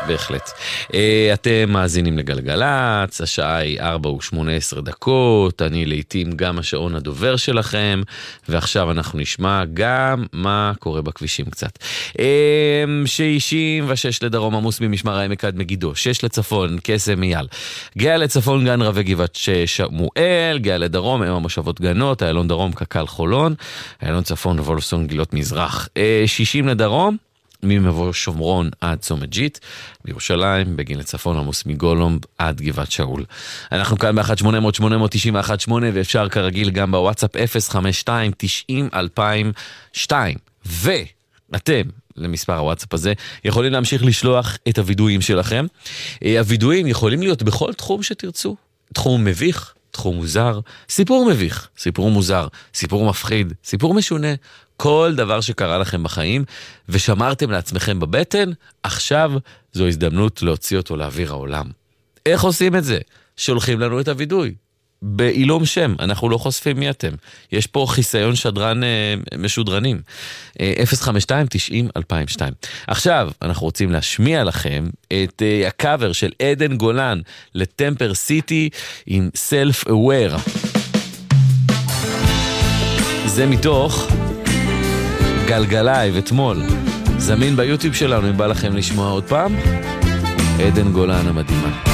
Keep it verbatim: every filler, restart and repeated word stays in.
בהחלט. אתם מאזינים לגלגלץ, השעה היא ארבע ושמונה עשרה דקות, אני לעתים גם השעון הדובר שלכם, ועכשיו אנחנו נשמע גם מה קורה בכבישים קצת. שישים ושש לדרום עמוס ממשמר העמק עד מגידו, שש לצפון, קסם אייל, גאה לצפון גן רבי גבעת שמואל, גאה לדרום הם המושבות גנות, איילון דרום קקל חולון, איילון צפון וולפסון גילות מזרח. שישים לדרום, ממבוא שומרון עד צומת ג'יט, בירושלים, בגין לצפון, עמוס מגולום עד גבעת שאול. אנחנו כאן ב-אחת שמונה אפס אפס שמונה תשע אחת שמונה, ואפשר כרגיל גם בוואטסאפ אפס חמש שתיים תשעים אלפיים ושתיים. ואתם, למספר הוואטסאפ הזה, יכולים להמשיך לשלוח את הוידואים שלכם. הוידואים יכולים להיות בכל תחום שתרצו. תחום מביך, תחום מוזר, סיפור מביך, סיפור מוזר, סיפור מפחיד, סיפור משונה, כל דבר שקרה לכם בחיים ושמרתם לעצמכם בבטן, עכשיו זו הזדמנות להוציא אותו לאוויר העולם. איך עושים את זה? שולחים לנו את הוידוי. בעילום שם, אנחנו לא חושפים מי אתם. יש פה חיסיון שדרן אה, משודרנים. אה, אפס חמש שתיים תשעים אלפיים ושתיים. עכשיו, אנחנו רוצים להשמיע לכם את אה, הקאבר של עדן גולן לטמפר סיטי עם Self Aware. זה מתוך גלגלאי ותמול. זמין ביוטיוב שלנו אם בא לכם לשמוע עוד פעם. עדן גולן המדהימה.